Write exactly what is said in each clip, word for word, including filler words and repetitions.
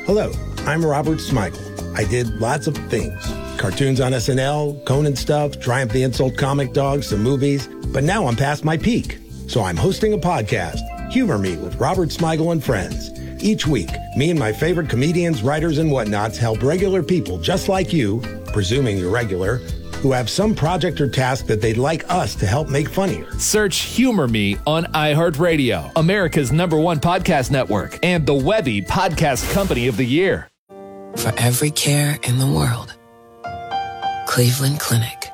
Hello, I'm Robert Smigel. I did lots of things. Cartoons on S N L, Conan stuff, Triumph the Insult comic dogs, some movies. But now I'm past my peak. So I'm hosting a podcast, Humor Me with Robert Smigel and Friends. Each week, me and my favorite comedians, writers, and whatnots help regular people just like you, presuming you're regular, who have some project or task that they'd like us to help make funnier. Search Humor Me on iHeartRadio, America's number one podcast network, and the Webby Podcast Company of the Year. For every care in the world, Cleveland Clinic.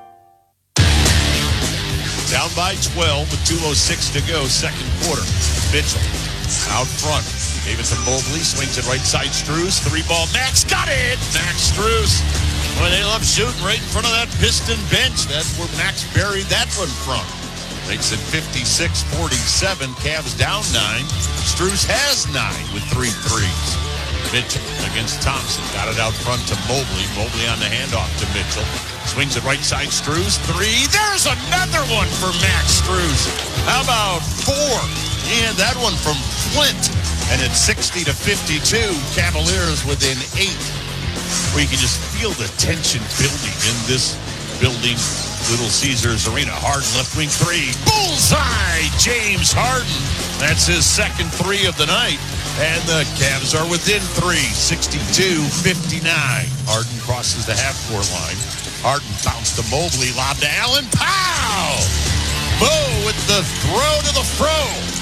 Down by twelve with two oh six to go, second quarter. Mitchell out front. Gave it to Mobley. Swings it right side. Strus. Three ball. Max got it. Max Strus. Boy, they love shooting right in front of that Piston bench. That's where Max buried that one from. Makes it fifty-six forty-seven. Cavs down nine. Strus has nine with three threes. Mitchell against Thompson. Got it out front to Mobley. Mobley on the handoff to Mitchell. Swings it right side. Strus. Three. There's another one for Max Strus. How about four? And that one from Flint. And it's sixty to fifty-two. Cavaliers within eight. Where you can just feel the tension building in this building. Little Caesars Arena. Harden left wing three. Bullseye! James Harden. That's his second three of the night. And the Cavs are within three. sixty-two fifty-nine. Harden crosses the half-court line. Harden bounced to Mobley. Lob to Allen. Pow! Bo with the throw to the fro.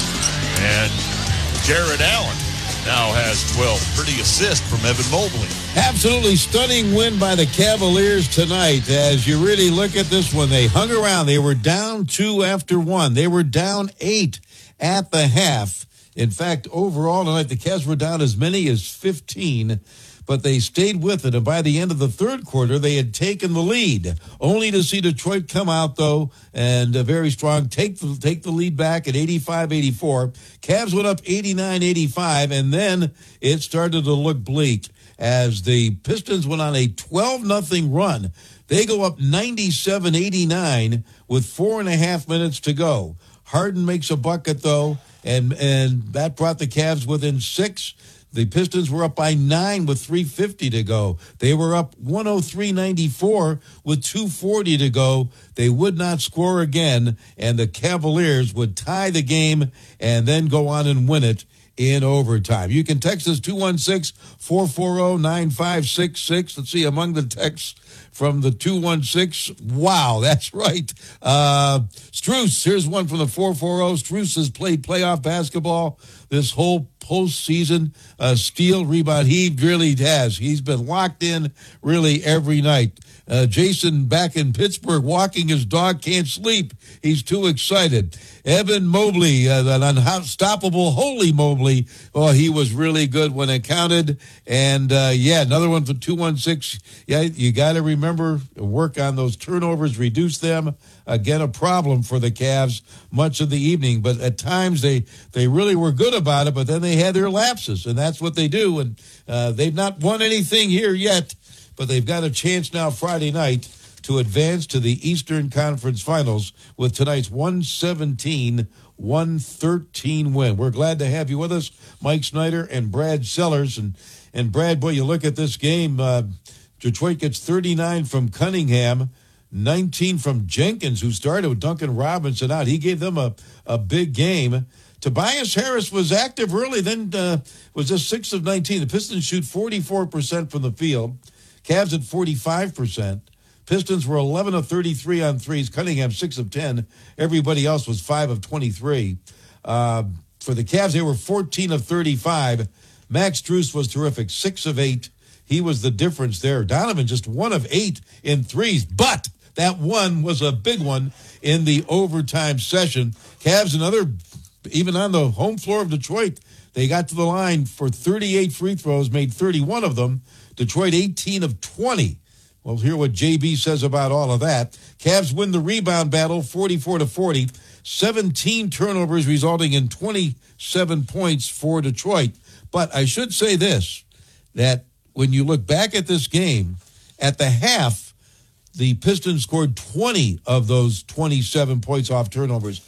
And Jared Allen now has twelve. Pretty assist from Evan Mobley. Absolutely stunning win by the Cavaliers tonight. As you really look at this one, they hung around. They were down two after one. They were down eight at the half. In fact, overall tonight, the Cavs were down as many as fifteen, but they stayed with it. And by the end of the third quarter, they had taken the lead, only to see Detroit come out, though, and uh, very strong, take the, take the lead back at eighty-five eighty-four. Cavs went up eighty-nine eighty-five, and then it started to look bleak as the Pistons went on a twelve nothing run. They go up ninety-seven eighty-nine with four and a half minutes to go. Harden makes a bucket, though, and, and that brought the Cavs within six. The Pistons were up by nine with three fifty to go. They were up one oh three ninety-four with two forty to go. They would not score again, and the Cavaliers would tie the game and then go on and win it in overtime. You can text us two one six, four four zero, nine five six six. Let's see, among the texts from the two one six, wow, that's right. Uh, Strus, here's one from the four four zero. Strus has played playoff basketball this whole postseason. Uh, steal, rebound, he really has. He's been locked in really every night. Uh, Jason back in Pittsburgh walking his dog, can't sleep. He's too excited. Evan Mobley, uh, that unstoppable Holy Mobley. Oh, he was really good when it counted. And, uh, yeah, another one for two one six. Yeah, you got to remember, work on those turnovers, reduce them. Again, a problem for the Cavs much of the evening. But at times they, they really were good about it, but then they had their lapses, and that's what they do. And uh, they've not won anything here yet, but they've got a chance now Friday night to advance to the Eastern Conference Finals with tonight's one seventeen one thirteen win. We're glad to have you with us, Mike Snyder and Brad Sellers. And, and Brad, boy, you look at this game, uh, Detroit gets thirty-nine from Cunningham, nineteen from Jenkins, who started with Duncan Robinson out. He gave them a, a big game. Tobias Harris was active early, then uh, was just six of nineteen. The Pistons shoot forty-four percent from the field. Cavs at forty-five percent. Pistons were eleven of thirty-three on threes. Cunningham six of ten. Everybody else was five of twenty-three. Uh, for the Cavs, they were fourteen of thirty-five. Max Strus was terrific, six of eight. He was the difference there. Donovan just one of eight in threes, but that one was a big one in the overtime session. Cavs, another, even on the home floor of Detroit, they got to the line for thirty-eight free throws, made thirty-one of them. Detroit eighteen of twenty. We'll hear what J B says about all of that. Cavs win the rebound battle forty-four to forty. seventeen turnovers resulting in twenty-seven points for Detroit. But I should say this, that when you look back at this game, at the half, the Pistons scored twenty of those twenty-seven points off turnovers.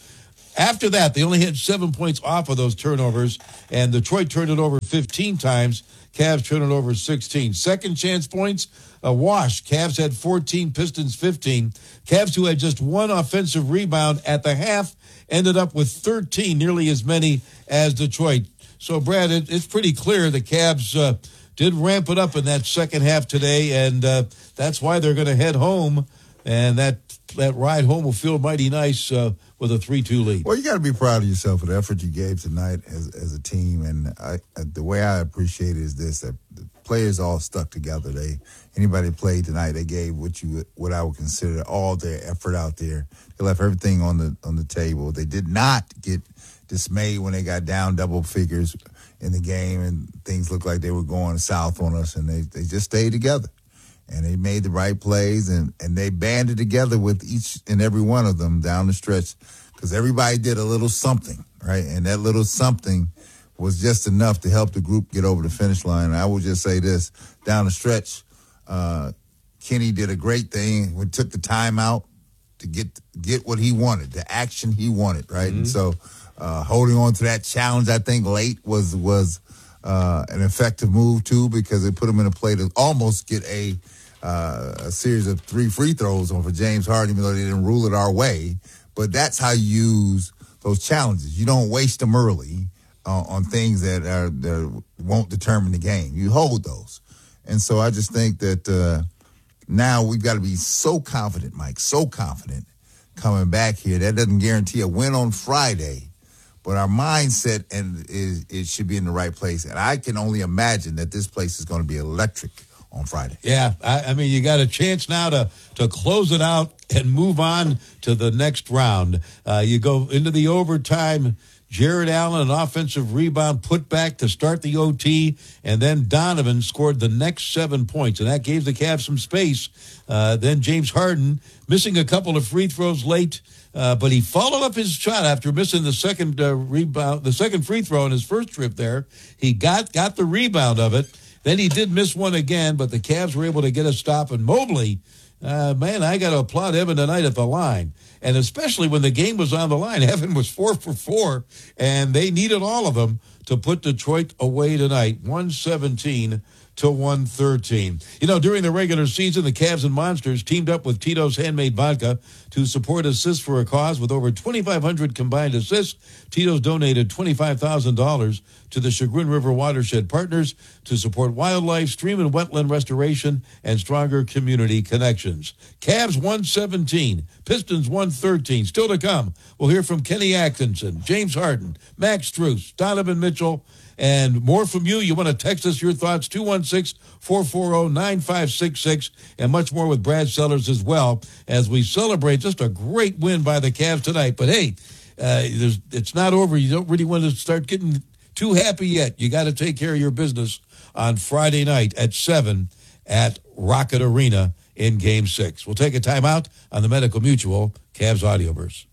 After that, they only had seven points off of those turnovers, and Detroit turned it over fifteen times. Cavs turned it over sixteen. Second chance points, a wash. Cavs had fourteen, Pistons fifteen. Cavs, who had just one offensive rebound at the half, ended up with thirteen, nearly as many as Detroit. So, Brad, it, it's pretty clear the Cavs uh, did ramp it up in that second half today, and uh, that's why they're going to head home, and that that ride home will feel mighty nice uh, with a three two lead. Well, you got to be proud of yourself for the effort you gave tonight as as a team, and I, the way I appreciate it is this: that the players all stuck together. They anybody played tonight, they gave what you what I would consider all their effort out there. They left everything on the on the table. They did not get dismayed when they got down double figures in the game and things looked like they were going south on us, and they, they just stayed together. And they made the right plays, and, and they banded together with each and every one of them down the stretch because everybody did a little something, right? And that little something was just enough to help the group get over the finish line. And I will just say this, down the stretch, uh, Kenny did a great thing. We took the time out to get get what he wanted, the action he wanted, right? Mm-hmm. And so uh, holding on to that challenge, I think, late was was uh, an effective move, too, because it put him in a play to almost get a Uh, a series of three free throws on for James Harden, even though they didn't rule it our way. But that's how you use those challenges. You don't waste them early uh, on things that, are, that won't determine the game. You hold those. And so I just think that uh, now we've got to be so confident, Mike, so confident coming back here. That doesn't guarantee a win on Friday, but our mindset and is it should be in the right place. And I can only imagine that this place is going to be electric on Friday. Yeah, I, I mean, you got a chance now to, to close it out and move on to the next round. Uh, you go into the overtime. Jared Allen, an offensive rebound, put back to start the O T, and then Donovan scored the next seven points, and that gave the Cavs some space. Uh, then James Harden missing a couple of free throws late, uh, but he followed up his shot after missing the second uh, rebound, the second free throw in his first trip there. He got got the rebound of it. Then he did miss one again, but the Cavs were able to get a stop. And Mobley, uh, man, I got to applaud Evan tonight at the line. And especially when the game was on the line, Evan was four for four, and they needed all of them to put Detroit away tonight, one seventeen to one thirteen. You know, during the regular season, the Cavs and Monsters teamed up with Tito's Handmade Vodka to support Assists for a Cause. With over twenty-five hundred combined assists, Tito's donated twenty-five thousand dollars to the Chagrin River Watershed Partners to support wildlife, stream and wetland restoration, and stronger community connections. Cavs one seventeen, Pistons one thirteen. Still to come, we'll hear from Kenny Atkinson, James Harden, Max Strus, Donovan Mitchell, and more from you. You want to text us your thoughts, two one six, four four zero, nine five six six, and much more with Brad Sellers as well as we celebrate just a great win by the Cavs tonight. But, hey, uh, there's, it's not over. You don't really want to start getting too happy yet. You got to take care of your business on Friday night at seven at Rocket Arena in Game six. We'll take a timeout on the Medical Mutual Cavs Audioverse.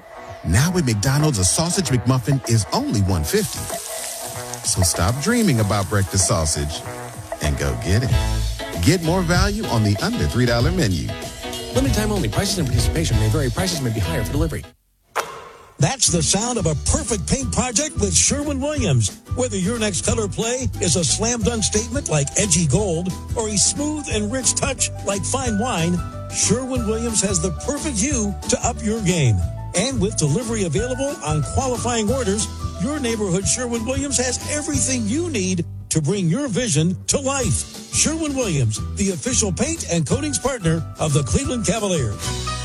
Now at McDonald's, a sausage McMuffin is only one fifty. So stop dreaming about breakfast sausage and go get it. Get more value on the under three dollar menu. Limited time only. Prices and participation may vary. Prices may be higher for delivery. That's the sound of a perfect paint project with Sherwin-Williams. Whether your next color play is a slam dunk statement like edgy gold or a smooth and rich touch like fine wine, Sherwin-Williams has the perfect hue to up your game. And with delivery available on qualifying orders, your neighborhood Sherwin-Williams has everything you need to bring your vision to life. Sherwin-Williams, the official paint and coatings partner of the Cleveland Cavaliers.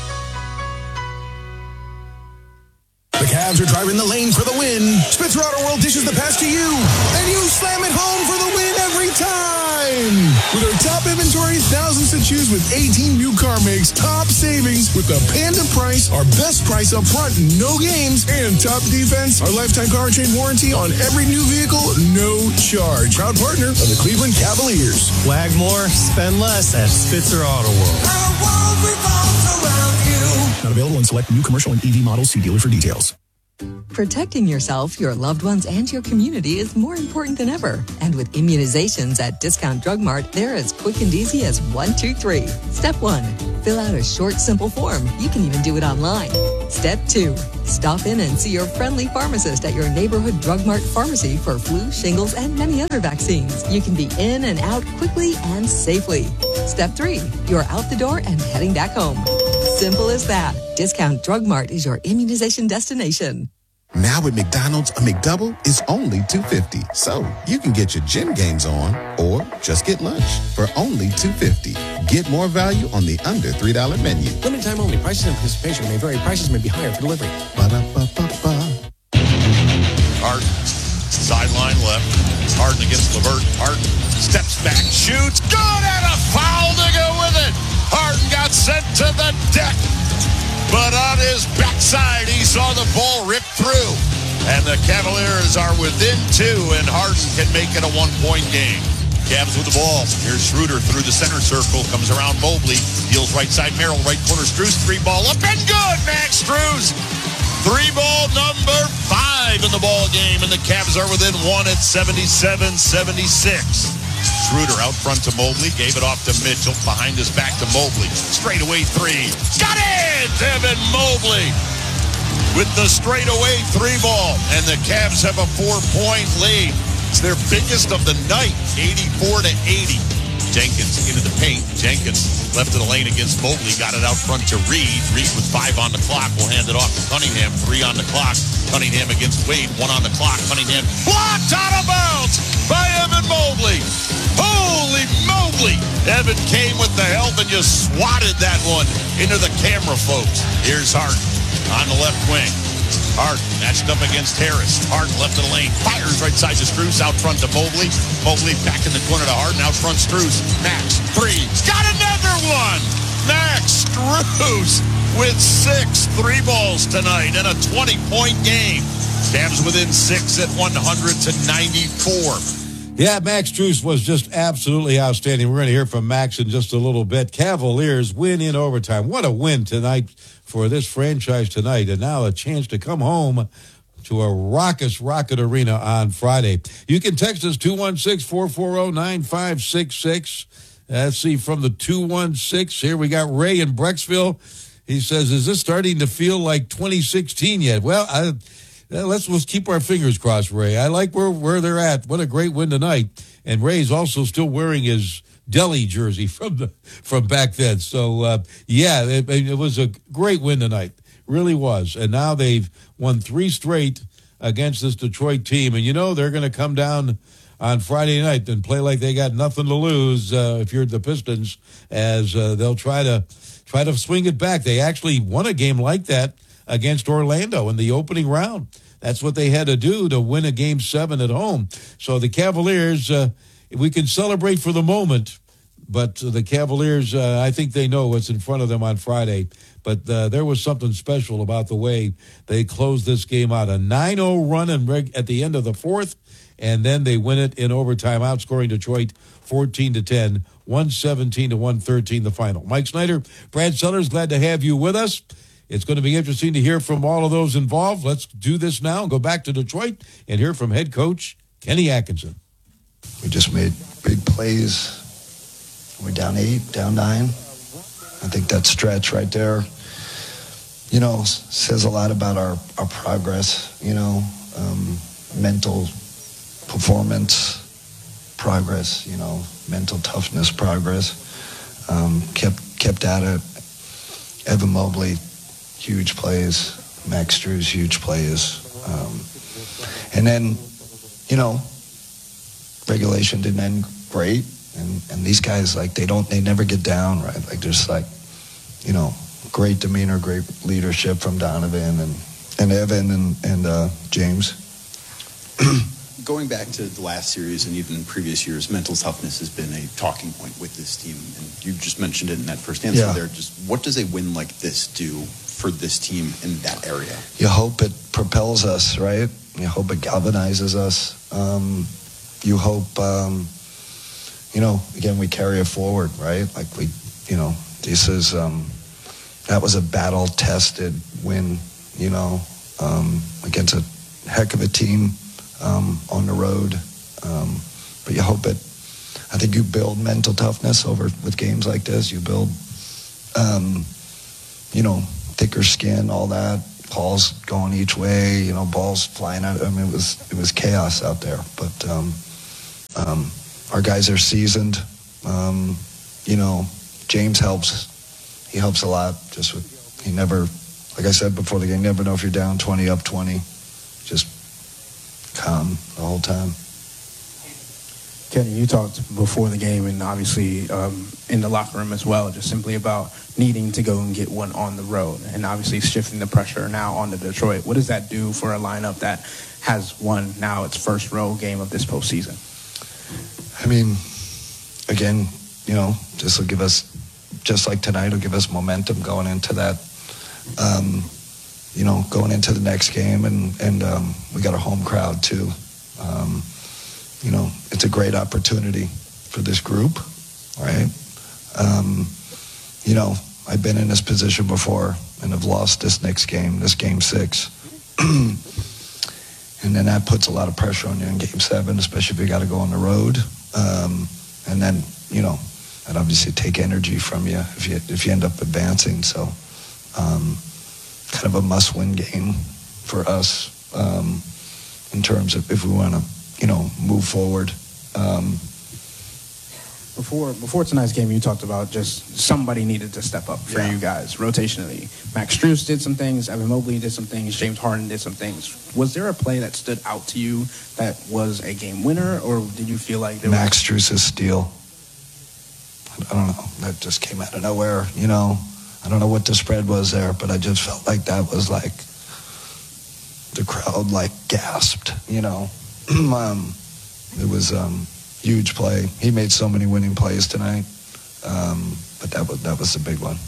The Cavs are driving the lane for the win. Spitzer Auto World dishes the pass to you, and you slam it home for the win every time. With our top inventory, thousands to choose with eighteen new car makes, top savings with the Panda price, our best price up front, no games, and top defense, our lifetime powertrain warranty on every new vehicle, no charge. Proud partner of the Cleveland Cavaliers. Wag more, spend less at Spitzer Auto World. Our world revolves around you. Not available in select new commercial and E V models. See dealer for details. Protecting yourself, your loved ones, and your community is more important than ever. And with immunizations at Discount Drug Mart, they're as quick and easy as one, two, three. Step one, fill out a short, simple form. You can even do it online. Step two, stop in and see your friendly pharmacist at your neighborhood Drug Mart pharmacy for flu, shingles, and many other vaccines. You can be in and out quickly and safely. Step three, you're out the door and heading back home. Simple as that. Discount Drug Mart is your immunization destination. Now at McDonald's, a McDouble is only two dollars and fifty cents. So you can get your gym games on or just get lunch for only two dollars and fifty cents. Get more value on the under three dollar menu. Limited time only. Prices and participation may vary. Prices may be higher for delivery. Ba-da-ba-ba-ba. Harden, sideline left. Harden against LeVert. Harden steps back, shoots. Good, and a foul to go with it. Harden got sent to the deck. But on his backside, he saw the ball rip through. And the Cavaliers are within two, and Harden can make it a one-point game. Cavs with the ball. Here's Schroeder through the center circle. Comes around Mobley. Deals right side Merrill. Right corner Strus. Three ball up and good. Max Strus. Three ball number five in the ball game. And the Cavs are within one at seventy-seven seventy-six. Schroeder out front to Mobley. Gave it off to Mitchell. Behind his back to Mobley. Straightaway three. Got it! Evan Mobley with the straightaway three ball. And the Cavs have a four-point lead. It's their biggest of the night, eighty-four to eighty. Jenkins into the paint. Jenkins left of the lane against Mobley. Got it out front to Reed. Reed with five on the clock will hand it off to Cunningham. Three on the clock. Cunningham against Wade. One on the clock. Cunningham blocked out of bounds by Evan Mobley. Holy Mobley! Evan came with the help and just swatted that one into the camera, folks. Here's Harden on the left wing. Harden matched up against Harris. Harden left of the lane. Fires right side to Strus. Out front to Mobley. Mobley back in the corner to Harden. Out front Strus. Max. Three. Got another one. Max Strus with six three balls tonight and a twenty-point game. Cavs within six at one hundred to ninety-four. Yeah, Max Strus was just absolutely outstanding. We're going to hear from Max in just a little bit. Cavaliers win in overtime. What a win tonight for this franchise tonight. And now a chance to come home to a raucous Rocket Arena on Friday. You can text us two one six, four four zero, nine five six six. Let's see, from the two one six, here we got Ray in Brecksville. He says, is this starting to feel like twenty sixteen yet? Well, I... Let's, let's keep our fingers crossed, Ray. I like where, where they're at. What a great win tonight. And Ray's also still wearing his Delhi jersey from the from back then. So, uh, yeah, it, it was a great win tonight. Really was. And now they've won three straight against this Detroit team. And, you know, they're going to come down on Friday night and play like they got nothing to lose uh, if you're the Pistons, as uh, they'll try to try to swing it back. They actually won a game like that against Orlando in the opening round. That's what they had to do to win a game seven at home. So the Cavaliers, uh, we can celebrate for the moment, but the Cavaliers, uh, I think they know what's in front of them on Friday. But uh, there was something special about the way they closed this game out. A nine oh run in reg- at the end of the fourth, and then they win it in overtime, outscoring Detroit fourteen to ten, one seventeen to one thirteen the final. Mike Snyder, Brad Sellers, glad to have you with us. It's going to be interesting to hear from all of those involved. Let's do this now and go back to Detroit and hear from head coach Kenny Atkinson. We just made big plays. We're down eight, down nine. I think that stretch right there, you know, says a lot about our, our progress, you know, um, mental performance progress, you know, mental toughness progress. Um, kept kept at it. Evan Mobley, huge plays. Max Strus, huge plays. Um, and then, you know, regulation didn't end great. And, and these guys, like, they don't, they never get down, right? Like, there's, like, you know, great demeanor, great leadership from Donovan and, and Evan and, and uh, James. Going back to the last series and even previous years, mental toughness has been a talking point with this team. And you just mentioned it in that first answer yeah. there. Just what does a win like this do for this team in that area? You hope it propels us, right? You hope it galvanizes us. Um, you hope, um, you know, again, we carry it forward, right? Like we, you know, this is, um, that was a battle-tested win, you know, um, against a heck of a team. Um, on the road, um, but you hope it. I think you build mental toughness over with games like this. You build, um, you know, thicker skin, all that. Balls going each way, you know, balls flying out. I mean, it was it was chaos out there. But um, um, our guys are seasoned. Um, you know, James helps. He helps a lot. Just with he never, like I said before the game, never know if you're down twenty, up twenty. Just calm the whole time. Kenny, you talked before the game and obviously um, in the locker room as well, just simply about needing to go and get one on the road and obviously shifting the pressure now onto Detroit. What does that do for a lineup that has won now its first road game of this postseason? I mean, again, you know, this will give us, just like tonight, will give us momentum going into that, um, you know, going into the next game. And, and um, we got a home crowd too. Um, You know, it's a great opportunity for this group, right? Um, you know, I've been in this position before and have lost this next game, this game six. And then that puts a lot of pressure on you in game seven, especially if you got to go on the road. Um, and then, you know, that obviously take energy from you if you if you end up advancing. So um, kind of a must-win game for us um, in terms of if we want to, you know, move forward. Um, before before tonight's game, you talked about just somebody needed to step up for Yeah. you guys rotationally. Max Strus did some things, Evan Mobley did some things, James Harden did some things. Was there a play that stood out to you that was a game winner, or did you feel like there Max was... Strus' steal. I don't know. That just came out of nowhere, you know. I don't know what the spread was there, but I just felt like that was like the crowd like gasped, you know. um, it was um huge play. He made so many winning plays tonight, um, but that was that was the big one.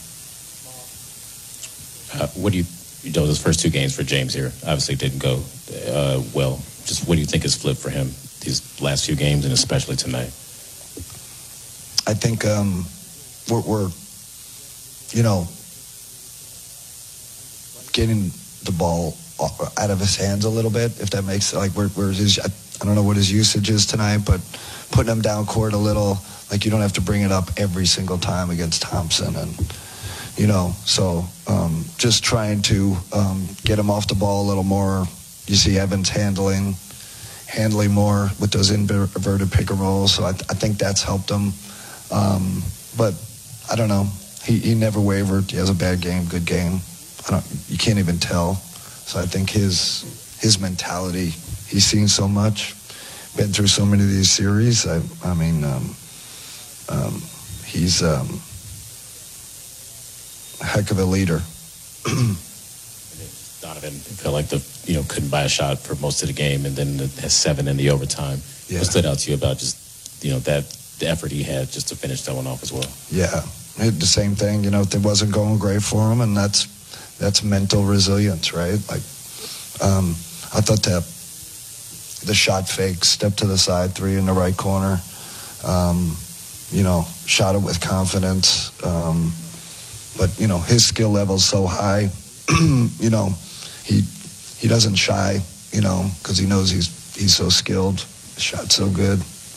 Uh, what do you, you know, those first two games for James here obviously didn't go uh, well. Just what do you think has flipped for him these last few games and especially tonight? I think um, we're, we're, you know, getting the ball out of his hands a little bit, if that makes, like, where, where his, I, I don't know what his usage is tonight, but putting him down court a little, like, you don't have to bring it up every single time against Thompson, and, you know, so um, just trying to um, get him off the ball a little more. You see Evans handling, handling more with those inverted pick and rolls, so I, th- I think that's helped him. Um, but I don't know. He, he never wavered. He has a bad game, good game. I don't. You can't even tell. So I think his his mentality. He's seen so much, been through so many of these series. I, I mean, um, um, he's um, a heck of a leader. Donovan felt like the you know couldn't buy a shot for most of the game, and then has seven in the overtime. Yeah. What stood out to you about just you know that the effort he had just to finish that one off as well? Yeah, it, the same thing. You know, it wasn't going great for him, and that's that's mental resilience, right? Like, um, I thought that the shot fake, step to the side, three in the right corner. Um, you know, shot it with confidence. Um, but you know, his skill level's so high. you know, he he doesn't shy. You know, because he knows he's he's so skilled. Shot so good.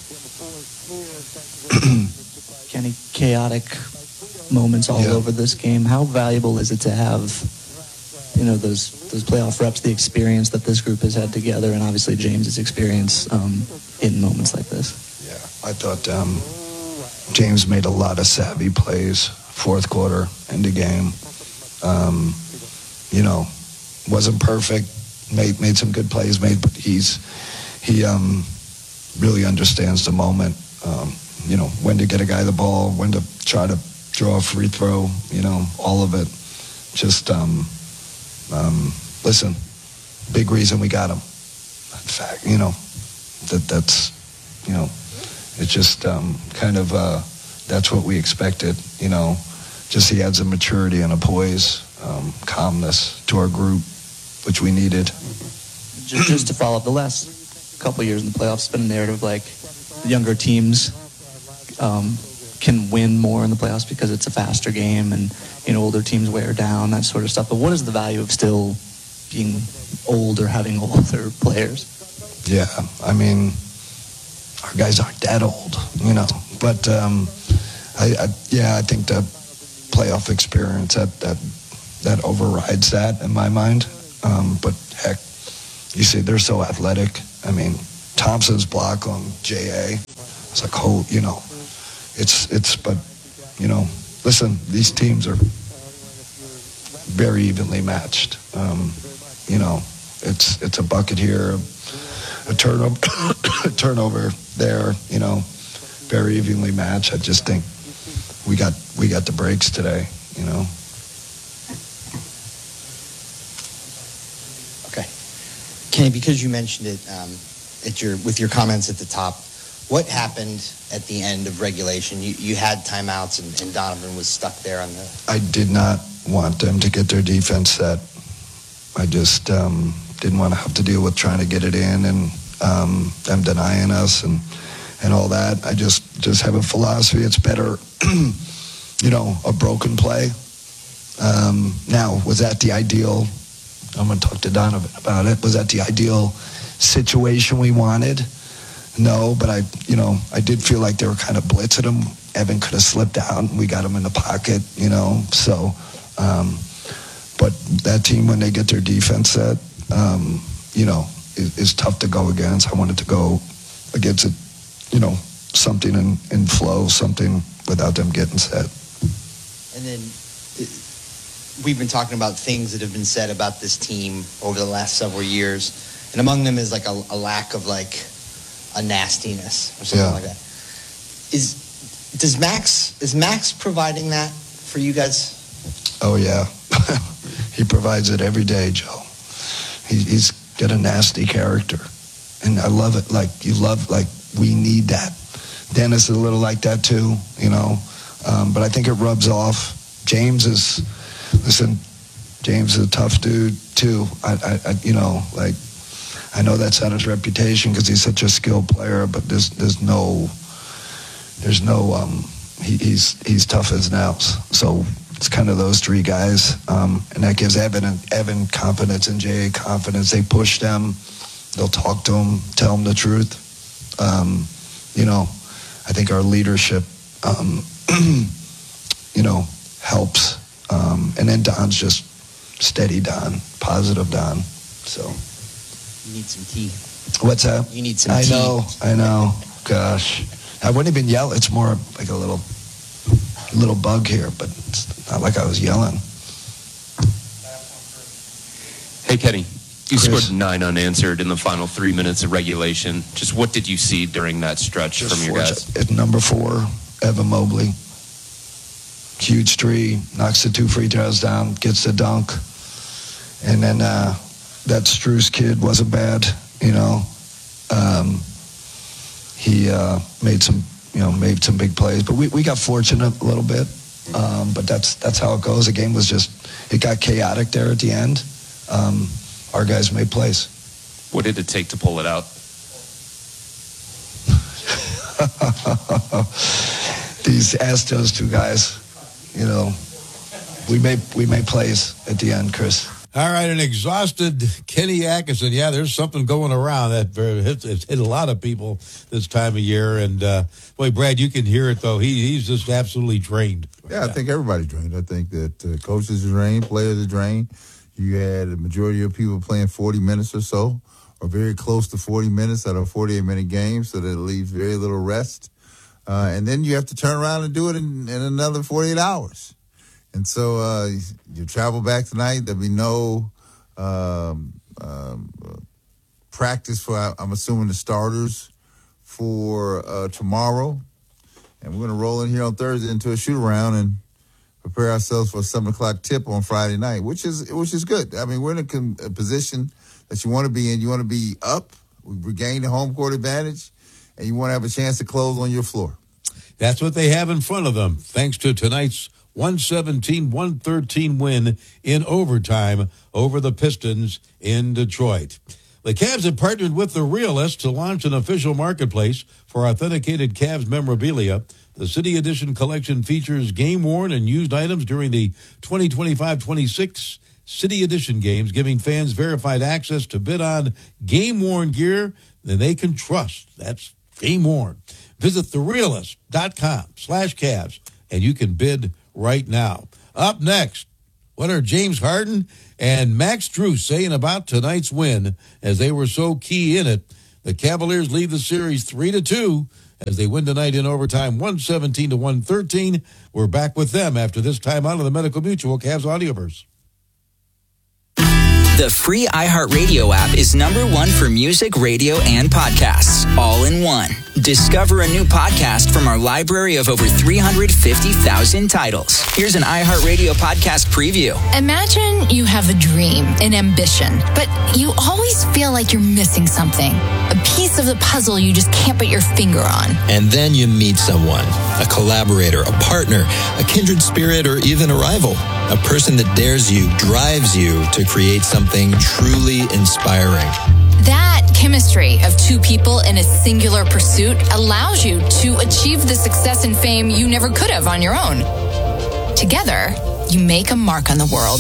Kenny, chaotic moments all Yeah. over this game. How valuable is it to have, you know, those those playoff reps, the experience that this group has had together, and obviously James's experience um, in moments like this? Yeah, I thought um, James made a lot of savvy plays. Fourth quarter, end of game. Um, you know, wasn't perfect. Made made some good plays. Made, but he's he um, really understands the moment. Um, you know, when to get a guy the ball, when to try to draw a free throw. You know, all of it. Just um, um, listen. Big reason we got him. In fact, you know, that that's you know, it's just um, kind of uh, that's what we expected. You know, just he adds a maturity and a poise, um, calmness to our group, which we needed. Just, just to follow up, the last couple of years in the playoffs, it's been a narrative like the younger teams um, can win more in the playoffs because it's a faster game, and you know older teams wear down, that sort of stuff. But what is the value of still being old or having older players? Yeah, I mean, our guys aren't that old, you know. But um, I, I, yeah, I think that playoff experience, that that that overrides that in my mind. Um, but heck, you see, they're so athletic. I mean, Thompson's block on J A, it's like, oh, you know, it's, it's, but, you know, listen, these teams are very evenly matched. Um, you know, it's, it's a bucket here, a turnover, a turnover there, you know, very evenly matched. I just think we got, we got the breaks today, you know. Kenny, because you mentioned it um, at your with your comments at the top, what happened at the end of regulation? You, you had timeouts, and, and Donovan was stuck there on the... I did not want them to get their defense set. I just um, didn't want to have to deal with trying to get it in and um, them denying us and and all that. I just, just have a philosophy. It's better, you know, a broken play. Um, now, was that the ideal... I'm going to talk to Donovan about it. Was that the ideal situation we wanted? No, but I, you know, I did feel like they were kind of blitzing him. Evan could have slipped out, and we got him in the pocket, you know. So, um, but that team, when they get their defense set, um, you know, is, is tough to go against. I wanted to go against it, you know, something in, in flow, something without them getting set. And then... we've been talking about things that have been said about this team over the last several years, and among them is like a, a lack of like a nastiness or something yeah. like that. Is does Max is Max providing that for you guys? Oh yeah, he provides it every day, Joe. He, he's got a nasty character, and I love it. Like you love, like we need that. Dennis is a little like that too, you know. Um, but I think it rubs off. James is. Listen, James is a tough dude too. I, I, I you know, like I know that's not his reputation because he's such a skilled player. But there's, there's no, there's no. Um, he, he's he's tough as nails. So it's kind of those three guys, um, and that gives Evan and Evan confidence and Jay confidence. They push them. They'll talk to them, tell them the truth. Um, you know, I think our leadership, um, you know, helps. Um, and then Don's just steady Don, positive Don. So you need some tea. What's that? You need some I tea. know, I know. Gosh. I wouldn't have been yelling. It's more like a little little bug here, but it's not like I was yelling. Hey, Kenny. You Chris. scored nine unanswered in the final three minutes of regulation. Just what did you see during that stretch Just from your guys? At number four, Evan Mobley. Huge three, knocks the two free throws down, gets the dunk. And then uh, that Strus kid wasn't bad, you know. Um, he uh, made some, you know, made some big plays. But we, we got fortunate a little bit. Um, but that's that's how it goes. The game was just, it got chaotic there at the end. Um, our guys made plays. What did it take to pull it out? These, ask those two guys. You know, we made we made plays at the end, Chris. All right, an exhausted Kenny Atkinson. Yeah, there's something going around that it's, it's hit a lot of people this time of year. And uh, boy, Brad, you can hear it though. He he's just absolutely drained. Yeah, I think everybody's drained. I think that uh, coaches are drained, players are drained. You had a majority of people playing forty minutes or so, or very close to forty minutes out of a forty-eight minute game, so that it leaves very little rest. Uh, and then you have to turn around and do it in, in another forty-eight hours. And so uh, you travel back tonight. There'll be no um, um, practice for, I'm assuming, the starters for uh, tomorrow. And we're going to roll in here on Thursday into a shoot-around and prepare ourselves for a seven o'clock tip on Friday night, which is which is good. I mean, we're in a, com- a position that you want to be in. You want to be up. We regain the home court advantage. And you want to have a chance to close on your floor. That's what they have in front of them, thanks to tonight's one seventeen one thirteen win in overtime over the Pistons in Detroit. The Cavs have partnered with The Realist to launch an official marketplace for authenticated Cavs memorabilia. The City Edition collection features game-worn and used items during the twenty twenty-five twenty-six City Edition games, giving fans verified access to bid on game-worn gear that they can trust. That's game worn. Visit therealist.com slash Cavs, and you can bid right now. Up next, What are James Harden and Max Strus saying about tonight's win as they were so key in it? The Cavaliers lead the series three to two as they win tonight in overtime, one seventeen to one thirteen. We're back with them after this time out of the Medical Mutual Cavs Audioverse. The free iHeartRadio app is number one for music, radio, and podcasts, all in one. Discover a new podcast from our library of over three hundred fifty thousand titles. Here's an iHeartRadio podcast preview. Imagine you have a dream, an ambition, but you always feel like you're missing something. A piece of the puzzle you just can't put your finger on. And then you meet someone, a collaborator, a partner, a kindred spirit, or even a rival. A person that dares you, drives you to create something truly inspiring. That chemistry of two people in a singular pursuit allows you to achieve the success and fame you never could have on your own. Together, you make a mark on the world.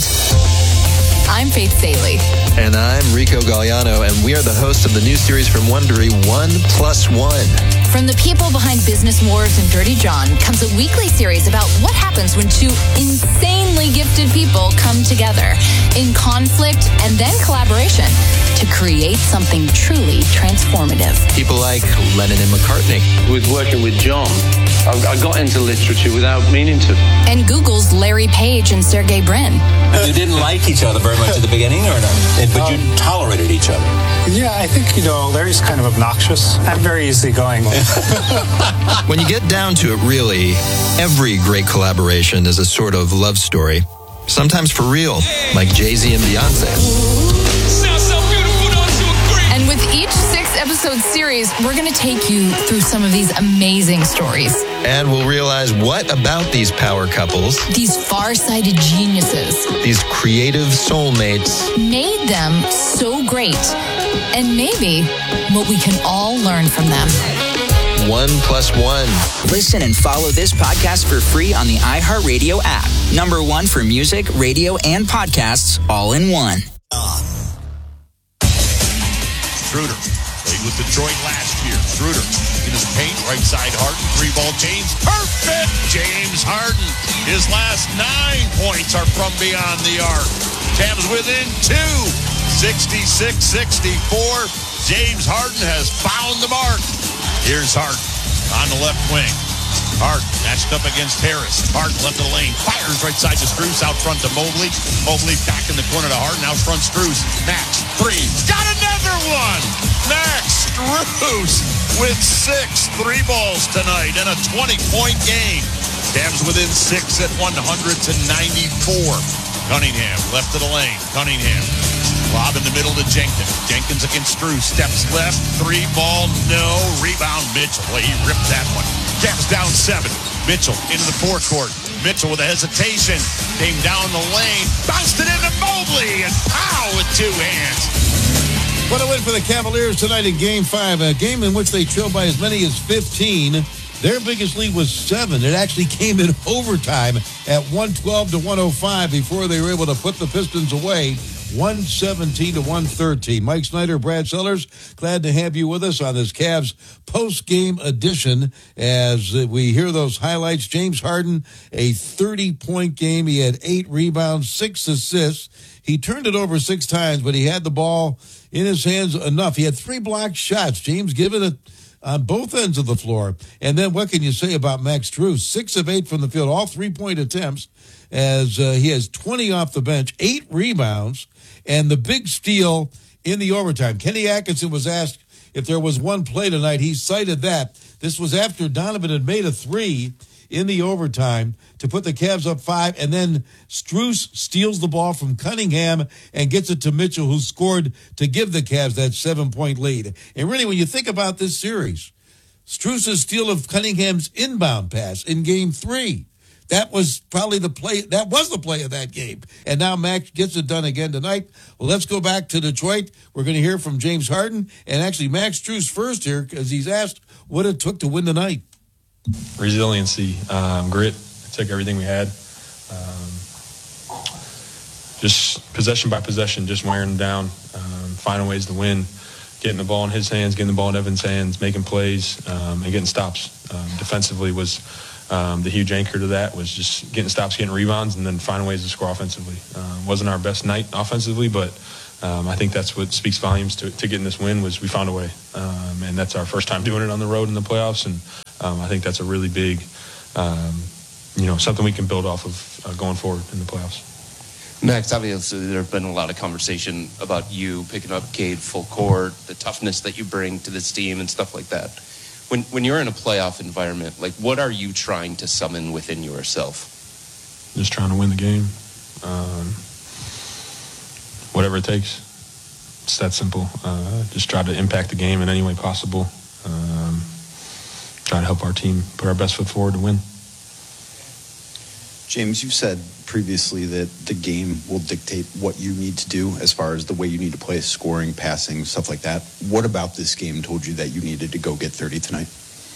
I'm Faith Saley. And I'm Rico Galliano, and we are the hosts of the new series from Wondery, One Plus One. From the people behind Business Wars and Dirty John comes a weekly series about what happens when two insanely gifted people come together in conflict and then collaboration to create something truly transformative. People like Lennon and McCartney. With working with John, I got into literature without meaning to. And Google's Larry Page and Sergey Brin. You didn't like each other very much at the beginning, or not? But you tolerated each other. Yeah, I think, you know, Larry's kind of obnoxious. I'm very easygoing. When you get down to it, really, every great collaboration is a sort of love story. Sometimes for real, like Jay-Z and Beyonce. Sounds so beautiful, don't you agree? And with each six-episode series, we're going to take you through some of these amazing stories. And we'll realize what about these power couples, These far-sighted geniuses, these creative soulmates, made them so great. And maybe what we can all learn from them. One plus one. Listen and follow this podcast for free on the iHeartRadio app. Number one for music, radio, and podcasts, all in one. Schroeder played with Detroit last year. Schroeder into the paint, right side Harden, three ball James. Perfect! James Harden. His last nine points are from beyond the arc. Cavs within two. sixty-six sixty-four. James Harden has found the mark. Here's Harden on the left wing. Harden matched up against Harris. Harden left of the lane. Fires right side to Strus. Out front to Mobley. Mobley back in the corner to Harden. Out front Strus. Max. Three. Got another one. Max Strus with six three balls tonight and a twenty-point game. Cavs within six at one hundred to ninety-four. Cunningham left of the lane. Cunningham. Lob in the middle to Jenkins. Jenkins against Strus. Steps left. Three ball. No. Rebound Mitchell. Well, he ripped that one. Cavs down seven. Mitchell into the forecourt. Mitchell with a hesitation. Came down the lane. Bounced it into Mobley. And pow with two hands. What a win for the Cavaliers tonight in Game five. A game in which they trailed by as many as fifteen. Their biggest lead was seven. It actually came in overtime at one twelve to one oh five before they were able to put the Pistons away. one seventeen to one thirteen. Mike Snyder, Brad Sellers, glad to have you with us on this Cavs post-game edition as we hear those highlights. James Harden, a thirty-point game. He had eight rebounds, six assists. He turned it over six times, but he had the ball in his hands enough. He had three blocked shots. James giving it on both ends of the floor. And then what can you say about Max Strus? Six of eight from the field, all three-point attempts, as uh, he has twenty off the bench, eight rebounds, and the big steal in the overtime. Kenny Atkinson was asked if there was one play tonight. He cited that. This was after Donovan had made a three in the overtime to put the Cavs up five, and then Strus steals the ball from Cunningham and gets it to Mitchell, who scored to give the Cavs that seven-point lead. And really, when you think about this series, Strus' steal of Cunningham's inbound pass in game three, that was probably the play, that was the play of that game. And now Max gets it done again tonight. Well, let's go back to Detroit. We're going to hear from James Harden, and actually Max Strus first here, because he's asked what it took to win the night. Resiliency, um, grit. It took everything we had. Um, just possession by possession, just wearing them down, um, finding ways to win, getting the ball in his hands, getting the ball in Evan's hands, making plays, um, and getting stops. Um, defensively was um, the huge anchor to that was just getting stops, getting rebounds, and then finding ways to score offensively. Um, wasn't our best night offensively, but um, I think that's what speaks volumes to, to getting this win was we found a way. Um, and that's our first time doing it on the road in the playoffs, and um, I think that's a really big, um, you know, something we can build off of uh, going forward in the playoffs. Max, obviously there have been a lot of conversation about you picking up Cade full court, the toughness that you bring to this team and stuff like that. When when you're in a playoff environment, like what are you trying to summon within yourself? Just trying to win the game. Um, whatever it takes. It's that simple. Uh, just try to impact the game in any way possible. Um, try to help our team put our best foot forward to win. James, you said previously that the game will dictate what you need to do as far as the way you need to play, scoring, passing, stuff like that. What about this game told you that you needed to go get thirty tonight?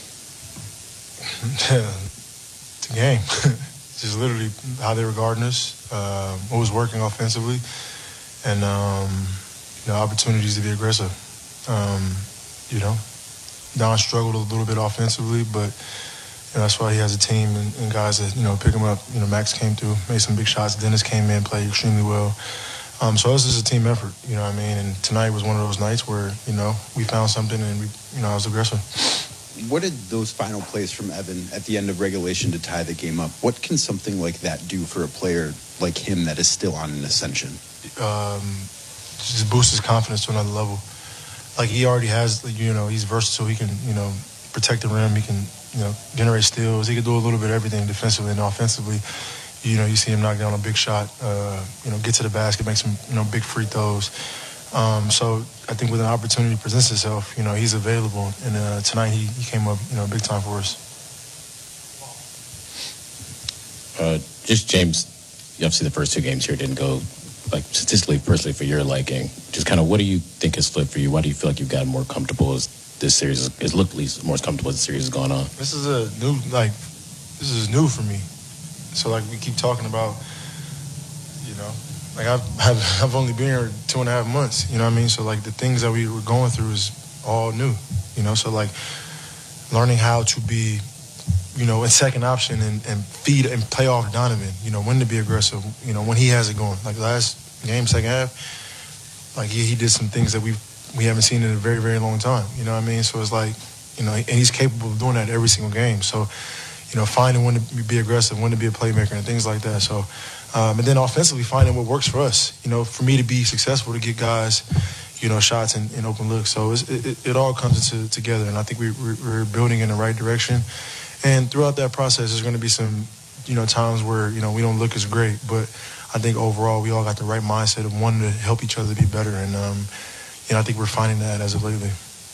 It's a game. Just literally how they were guarding us, uh, what was working offensively, and um, you know, opportunities to be aggressive. Um, you know, Don struggled a little bit offensively, but you know, that's why he has a team and, and guys that, you know, pick him up. You know, Max came through, made some big shots. Dennis came in, played extremely well. Um, so this is a team effort, you know what I mean? And tonight was one of those nights where, you know, we found something and, we, you know, I was aggressive. What did those final plays from Evan at the end of regulation to tie the game up, what can something like that do for a player like him that is still on an ascension? Um, just boost his confidence to another level. Like, he already has, you know, he's versatile. He can, you know, protect the rim. He can, you know, generate steals. He can do a little bit of everything defensively and offensively. You know, you see him knock down a big shot, uh, you know, get to the basket, make some, you know, big free throws. Um, so I think when an opportunity presents itself, you know, he's available. And uh, tonight he, he came up, you know, big time for us. Uh, just James, obviously the first two games here didn't go, like, statistically, personally for your liking. Just kind of what do you think has flipped for you? Why do you feel like you've gotten more comfortable as this series has looked at least more comfortable as the series has gone on? This is a new, like, this is new for me. So, like, we keep talking about, you know, like, I've, I've, I've only been here two and a half months, you know what I mean? So, like, the things that we were going through is all new, you know? So, like, learning how to be, you know, a second option and, and feed and play off Donovan, you know, when to be aggressive, you know, when he has it going. Like, last game, second half, like, he, he did some things that we we haven't seen in a very, very long time, you know what I mean? So it's like, you know, and he's capable of doing that every single game. So, you know, finding when to be aggressive, when to be a playmaker and things like that. So, um, and then offensively, finding what works for us, you know, for me to be successful, to get guys, you know, shots and, and open looks. So it's, it, it all comes into, together, and I think we, we're, we're building in the right direction. And throughout that process, there's going to be some, you know, times where, you know, we don't look as great, but I think overall we all got the right mindset of wanting to help each other be better. And, um, you know, I think we're finding that as of lately.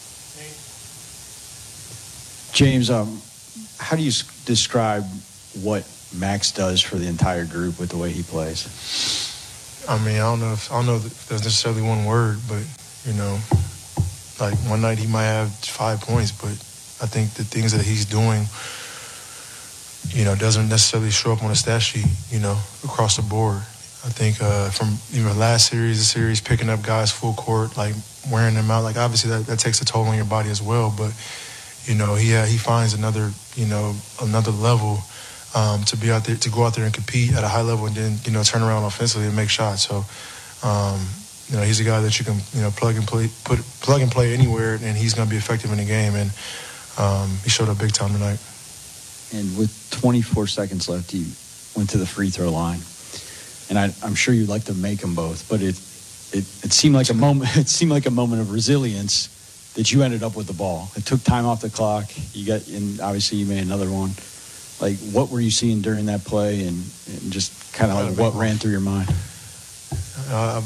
James, um, how do you s- describe what Max does for the entire group with the way he plays? I mean, I don't know if I don't know if there's necessarily one word, but you know, like one night he might have five points, but I think the things that he's doing, you know, doesn't necessarily show up on a stat sheet, you know, across the board. I think uh, from even last series, the series, picking up guys full court, like wearing them out, like obviously that, that takes a toll on your body as well. But you know, he uh, he finds another, you know, another level um, to be out there, to go out there and compete at a high level, and then you know turn around offensively and make shots. So, um, you know, he's a guy that you can you know plug and play, put plug and play anywhere, and he's going to be effective in the game. And um, he showed up big time tonight. And with twenty-four seconds left, you went to the free throw line. And I, I'm sure you'd like to make them both, but it, it it seemed like a moment. It seemed like a moment of resilience that you ended up with the ball. It took time off the clock. You got, and obviously you made another one. Like, what were you seeing during that play, and, and just kind of like what ran through your mind? Uh,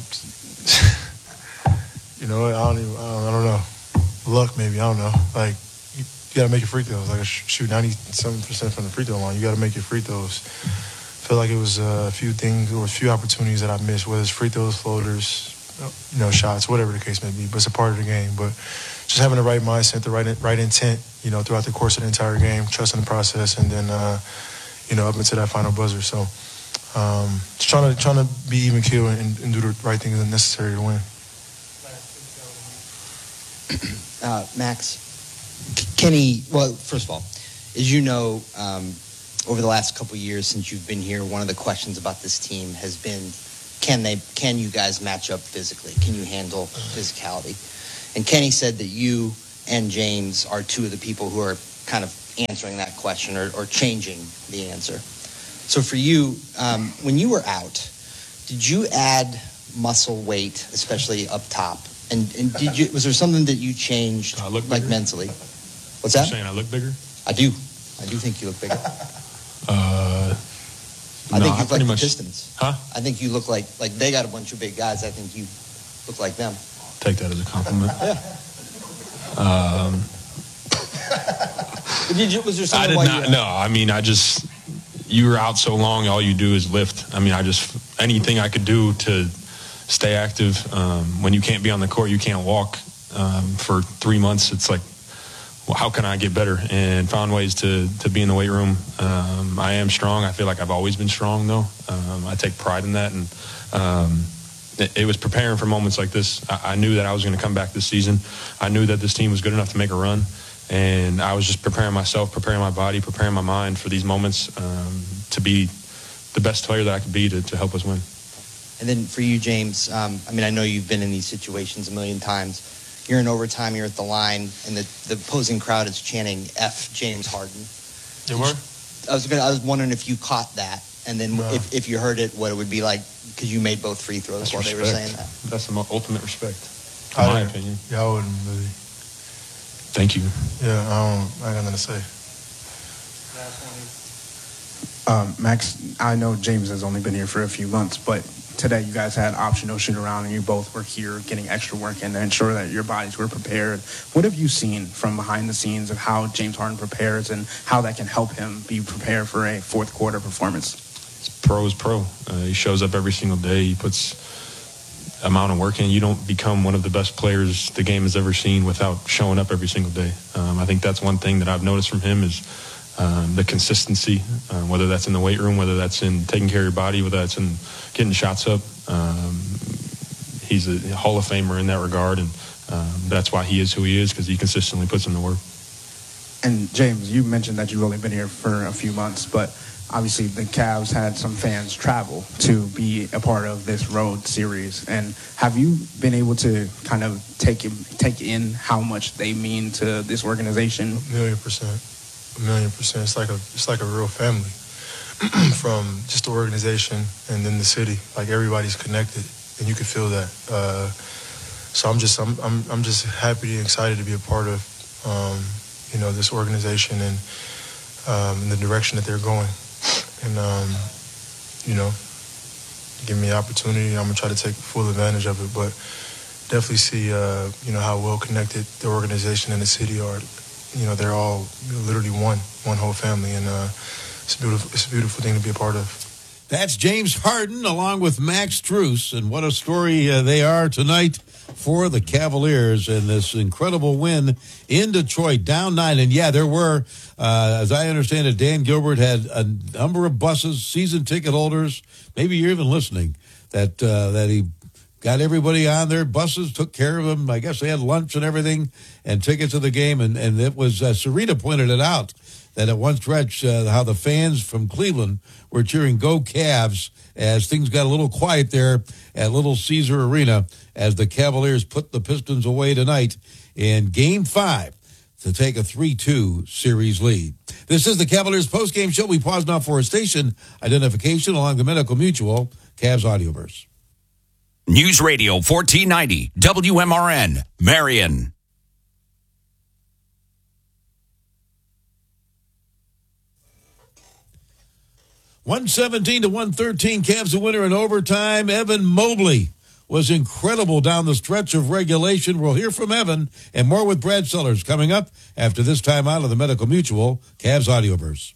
you know, I don't even, I don't, I don't know. Luck, maybe, I don't know. Like, you, you got to make your free throws. Like, shoot ninety-seven percent from the free throw line. You got to make your free throws. I feel like it was a few things or a few opportunities that I missed, whether it's free throws, floaters, you know, shots, whatever the case may be. But it's a part of the game. But just having the right mindset, the right right intent, you know, throughout the course of the entire game, trusting the process, and then, uh, you know, up into that final buzzer. So um, just trying to trying to be even keel and, and do the right things necessary to win. Uh, Max, Kenny, well, first of all, as you know, um, over the last couple of years since you've been here, one of the questions about this team has been, can they, can you guys match up physically? Can you handle physicality? And Kenny said that you and James are two of the people who are kind of answering that question or, or changing the answer. So for you, um, when you were out, did you add muscle weight, especially up top? And, and did you, was there something that you changed, I look like bigger? mentally? What's that? You're saying I look bigger? I do. I do think you look bigger. Uh, I no, think you I look pretty like the much- Pistons. Huh? I think you look like, like they got a bunch of big guys. I think you look like them. Take that as a compliment. Yeah. Um, Did you, was there I something did why not. you No, I mean, I just you were out so long. All you do is lift. I mean, I just anything I could do to stay active. Um, when you can't be on the court, you can't walk um, for three months. It's like, well, how can I get better? And found ways to to be in the weight room. Um, I am strong. I feel like I've always been strong, though. Um, I take pride in that, and um, it, it was preparing for moments like this. I, I knew that I was going to come back this season. I knew that this team was good enough to make a run. And I was just preparing myself, preparing my body, preparing my mind for these moments um, to be the best player that I could be to, to help us win. And then for you, James, um, I mean, I know you've been in these situations a million times. You're in overtime, you're at the line, and the, the opposing crowd is chanting F James Harden. They were? I was gonna, I was wondering if you caught that, and then No. if, if you heard it, what it would be like, because you made both free throws That's while they were respect. saying that. That's the mo- ultimate respect, I in my didn't- opinion. Yeah, I wouldn't really. Thank you. Yeah, I don't. I got nothing to say. Um, Max, I know James has only been here for a few months, but today you guys had optional shoot around and you both were here getting extra work in to ensure that your bodies were prepared. What have you seen from behind the scenes of how James Harden prepares and how that can help him be prepared for a fourth quarter performance? Pro is pro. Uh, he shows up every single day. He puts amount of work in. You don't become one of the best players the game has ever seen without showing up every single day. Um, I think that's one thing that I've noticed from him is um, the consistency, uh, whether that's in the weight room, whether that's in taking care of your body, whether that's in getting shots up. Um, he's a Hall of Famer in that regard, and um, that's why he is who he is, because he consistently puts in the work. And James, you mentioned that you've only been here for a few months, but obviously the Cavs had some fans travel to be a part of this road series. And have you been able to kind of take in, take in how much they mean to this organization? A million percent. A million percent. It's like a it's like a real family. From just the organization and then the city. Like everybody's connected and you can feel that. Uh, so I'm just I'm I'm I'm just happy and excited to be a part of um, you know, this organization and um, the direction that they're going. And, um, you know, give me the opportunity. I'm going to try to take full advantage of it. But definitely see, uh, you know, how well connected the organization and the city are. You know, they're all literally one, one whole family. And uh, it's, a beautiful, it's a beautiful thing to be a part of. That's James Harden along with Max Strus. And what a story uh, they are tonight for the Cavaliers and this incredible win in Detroit, down nine. And yeah, there were, uh, as I understand it, Dan Gilbert had a number of buses, season ticket holders. Maybe you're even listening, that uh, that he got everybody on their buses, took care of them. I guess they had lunch and everything and tickets to the game. And, and it was, uh, Serena pointed it out, that at one stretch, uh, how the fans from Cleveland were cheering "Go Cavs" as things got a little quiet there at Little Caesar Arena as the Cavaliers put the Pistons away tonight in Game five to take a three two series lead. This is the Cavaliers postgame show. We pause now for a station identification along the Medical Mutual Cavs Audioverse. News Radio fourteen ninety, W M R N, Marion. one seventeen to one thirteen, Cavs a winner in overtime. Evan Mobley was incredible down the stretch of regulation. We'll hear from Evan and more with Brad Sellers coming up after this time out of the Medical Mutual Cavs Audioverse.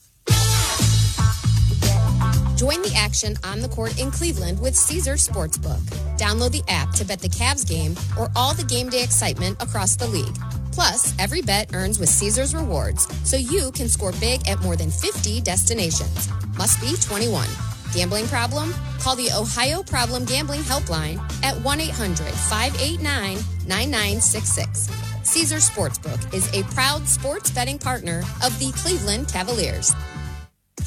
Join the action on the court in Cleveland with Caesar Sportsbook. Download the app to bet the Cavs game or all the game day excitement across the league. Plus, every bet earns with Caesar's Rewards, so you can score big at more than fifty destinations. Must be twenty-one. Gambling problem? Call the Ohio Problem Gambling Helpline at one eight hundred five eight nine nine nine six six. Caesar Sportsbook is a proud sports betting partner of the Cleveland Cavaliers.